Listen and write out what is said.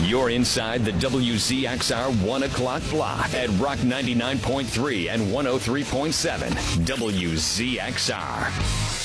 You're inside the WZXR 1 o'clock block at Rock 99.3 and 103.7 WZXR.